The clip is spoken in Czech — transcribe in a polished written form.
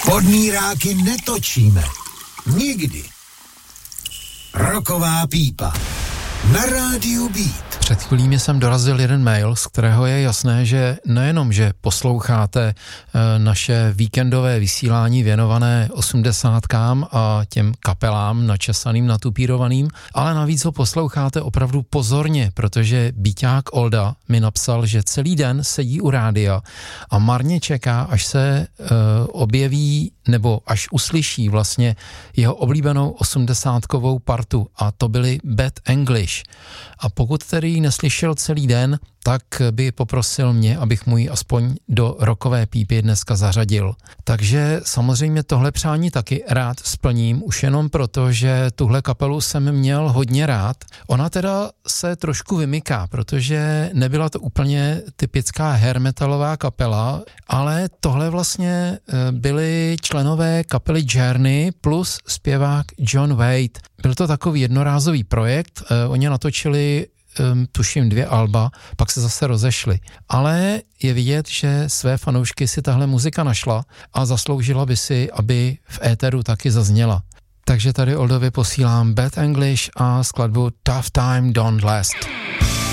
Podmíráky netočíme. Nikdy. Rocková pípa. Na rádiu Beat. Před chvílí mi jsem dorazil jeden mail, z kterého je jasné, že nejenom, že posloucháte naše víkendové vysílání věnované 80kám a těm kapelám načesaným, natupírovaným, ale navíc ho posloucháte opravdu pozorně, protože Bíťák Olda mi napsal, že celý den sedí u rádia a marně čeká, až se objeví nebo až uslyší vlastně jeho oblíbenou 80kovou partu, a to byly Bad English. A pokud tedy ji neslyšel celý den, tak by poprosil mě, abych mu ji aspoň do rockové pípy dneska zařadil. Takže samozřejmě tohle přání taky rád splním, už jenom proto, že tuhle kapelu jsem měl hodně rád. Ona teda se trošku vymyká, protože nebyla to úplně typická hair metalová kapela, ale tohle vlastně byli členové kapely Journey plus zpěvák John Waite. Byl to takový jednorázový projekt, oni natočili tuším 2 alba, pak se zase rozešli. Ale je vidět, že své fanoušky si tahle muzika našla a zasloužila by si, aby v éteru taky zazněla. Takže tady Oldovi posílám Bad English a skladbu Tough Time Don't Last.